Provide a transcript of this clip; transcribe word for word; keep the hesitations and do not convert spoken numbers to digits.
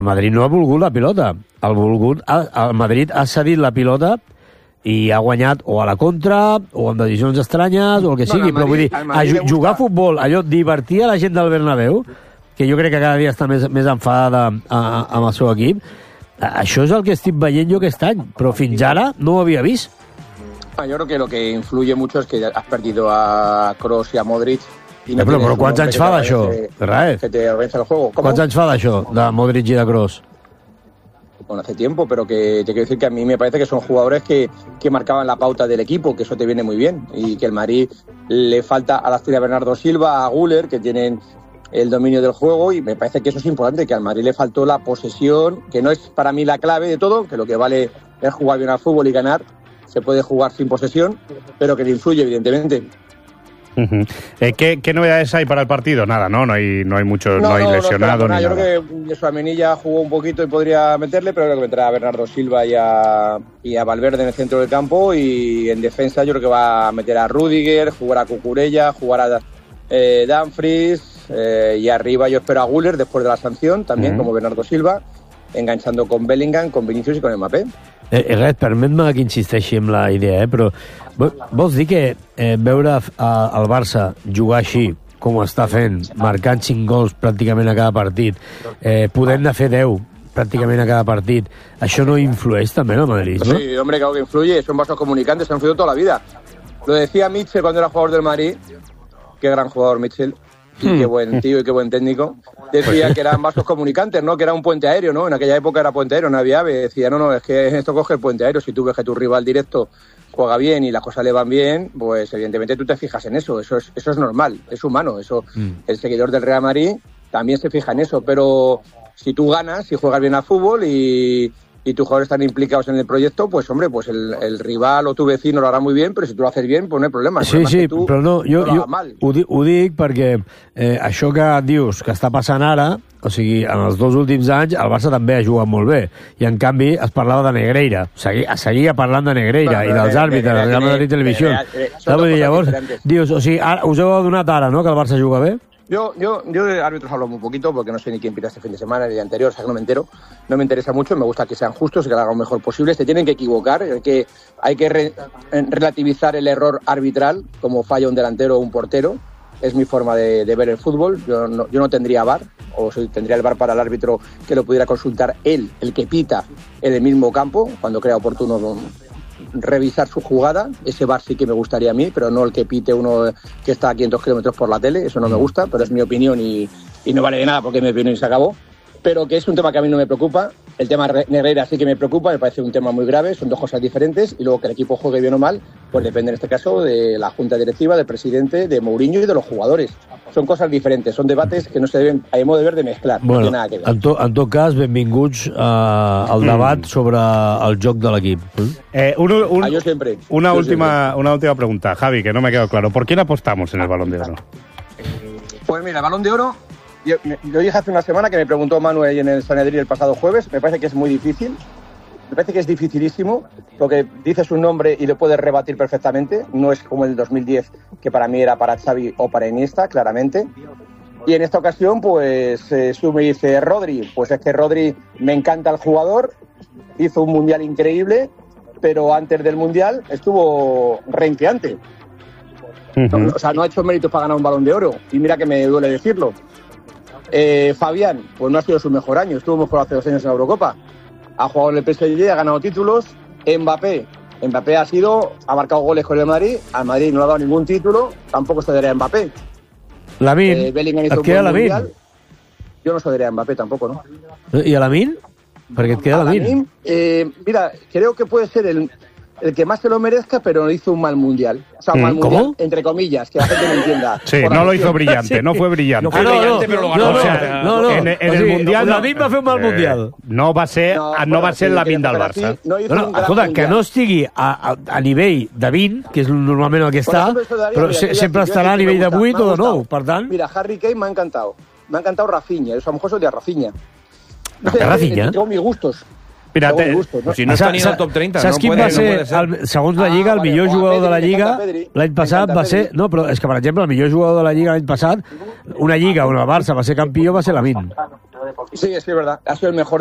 Madrid no ha volgut la pilota. El, volgut, el Madrid ha cedit la pilota i ha guanyat o a la contra, o amb decisions estranyes, o el que sigui. No, Madrid, però vull dir, a jugar a futbol, allò, divertir a la gent del Bernabéu, que jo crec que cada dia està més, més enfadada amb el seu equip, això és el que estic veient jo aquest any, però fins ara no ho havia vist. Ah, yo creo que lo que influye mucho es que has perdido a Kroos y a Modric. I no eh, però, però quants anys fa d'això, Raez? Que te organiza el juego. ¿Cómo? Quants anys fa d'això, de Modric i de Kroos? Bueno, hace tiempo, pero que te quiero decir que a mí me parece que son jugadores que, que marcaban la pauta del equipo, que eso te viene muy bien. Y que el Madrid le falta a la estrella Bernardo Silva, a Güler, que tienen el dominio del juego, y me parece que eso es importante, que al Madrid le faltó la posesión, que no es para mí la clave de todo, que lo que vale es jugar bien al fútbol y ganar. Se puede jugar sin posesión, pero que le influye, evidentemente. Uh-huh. eh, ¿qué, ¿Qué novedades hay para el partido? Nada, ¿no? No hay, no hay mucho, no, no hay no, lesionado no, ni yo nada. Yo creo que Tchouaméni ya jugó un poquito y podría meterle, pero creo que meterá a Bernardo Silva y a, y a Valverde en el centro del campo, y en defensa yo creo que va a meter a Rüdiger, jugar a Cucurella, jugar a eh, Dumfries, eh, y arriba yo espero a Güler después de la sanción, también uh-huh. como Bernardo Silva, enganchando con Bellingham, con Vinicius i con Mbappé. Eh, res, permet-me que insisteixi amb la idea, eh? Però vols dir que eh, veure a, al Barça jugar així, com ho està fent, marcant cinc gols pràcticament a cada partit, eh, podent-ne fer deu pràcticament a cada partit, això no influeix també en el Madrid, ¿no? Sí, hombre, claro que influye, son vasos comunicantes, han influido toda la vida. Lo decía Mitchell cuando era jugador del Madrid, qué gran jugador Mitchell, y qué buen tío y qué buen técnico, decía que eran vasos comunicantes, ¿no? Que era un puente aéreo, ¿no? En aquella época era puente aéreo, no había ave. Decía, no, no, es que esto coge el puente aéreo. Si tú ves que tu rival directo juega bien y las cosas le van bien, pues evidentemente tú te fijas en eso. Eso es, eso es normal, es humano. Eso, mm. El seguidor del Real Madrid también se fija en eso. Pero si tú ganas, si juegas bien al fútbol y... y tus jugadores están implicados en el proyecto, pues hombre, pues el, el rival o tu vecino lo harà muy bien, però si tu lo haces bien, pues no hay problema. El sí, sí, tu però no, jo, no jo ho, di, ho dic perquè eh, això que dius que està passant ara, o sigui, en els dos últims anys el Barça també ha jugat molt bé, i en canvi es parlava de Negreira, seguia, seguia parlant de Negreira, bueno, i dels àrbitres, de Real Madrid Televisió. Llavors, dius, o sigui, ara, us heu adonat ara, no?, que el Barça juga bé? Yo, yo, yo de árbitros hablo muy poquito porque no sé ni quién pita este fin de semana, ni el anterior, o sea que no me entero, no me interesa mucho, me gusta que sean justos, que lo hagan lo mejor posible, se tienen que equivocar, hay que, hay que re, relativizar el error arbitral, como falla un delantero o un portero, es mi forma de, de ver el fútbol, yo no, yo no tendría V A R, o si tendría el V A R para el árbitro que lo pudiera consultar él, el que pita en el mismo campo, cuando crea oportuno revisar su jugada, ese V A R sí que me gustaría a mí, pero no el que pite uno que está a quinientos kilómetros por la tele, eso no me gusta, pero es mi opinión y, y no vale de nada porque es mi opinión y se acabó, pero que es un tema que a mí no me preocupa. El tema Negreira sí que me preocupa, me parece un tema muy grave, son dos cosas diferentes, y luego que el equipo juegue bien o mal, pues depende en este caso de la junta directiva, del presidente, de Mourinho y de los jugadores. Son cosas diferentes, son debates que no se deben, a mi modo de ver, de mezclar, bueno, no tiene nada que ver. En, to, en tot cas, benvinguts uh, al debat mm. sobre el joc de l'equip. Eh, un, un, ah, yo siempre. Una, yo última, siempre. una última pregunta, Javi, que no me ha quedado claro. ¿Por quién apostamos en el Balón de Oro? Pues mira, el Balón de Oro, yo, yo dije hace una semana que me preguntó Manuel en el Sanedrín el pasado jueves, me parece que es muy difícil. Me parece que es dificilísimo, porque dices un nombre y lo puedes rebatir perfectamente. No es como el dos mil diez, que para mí era para Xavi o para Iniesta, claramente. Y en esta ocasión, pues, eh, Su me dice, Rodri, pues es que Rodri me encanta el jugador, hizo un mundial increíble, pero antes del mundial estuvo reinteante. Uh-huh. O sea, no ha hecho méritos para ganar un Balón de Oro, y mira que me duele decirlo. Eh, Fabián, pues no ha sido su mejor año, estuvo mejor hace dos años en la Eurocopa. Ha jugado en el P S G, ha ganado títulos. Mbappé, Mbappé ha sido, ha marcado goles con el Madrid, al Madrid no le ha dado ningún título, tampoco se daría a Mbappé. Lamin, eh, Bellingham hizo et queda Lamin? Yo no se daría a Mbappé tampoco, ¿no? ¿Y a Lamin? Perquè et queda Lamin. Eh, mira, creo que puede ser el, el que más se lo merezca, pero hizo un mal mundial. O sea, un mal ¿Cómo? mundial, entre comillas, que la gente no entienda. Sí, no lo hizo brillante, sí. no fue brillante. No fue ah, brillante, no, pero lo ganó. No, no, o sea, no, no. En, en o sigui, el Mundial... Lamin va fer un mal eh, Mundial. No va ser, no, no bueno, va ser sí, Lamin del Barça. No, no, no, escolta, que no estigui a, a, a nivell de vint, que és normalment el que està, però se, sempre estarà a nivell de vuit o de nou, per tant... Mira, Harry Kane m'ha encantado. M'ha encantado Rafinha, eso a lo mejor soy de Rafinha. No sé, Rafinha? Tengo mis gustos. Mira, te, gustos, ¿no? Si no està ni al top trenta, saps no quin puede, va ser, no puede ser. El, segons la Lliga, el ah, millor vale, jugador Pedri, de la Lliga l'any passat va ser... No, però és que, per exemple, el millor jugador de la Lliga l'any passat, una Lliga on el Barça va ser campió, va ser Lamin. Sí, es que es verdad. Ha sido el mejor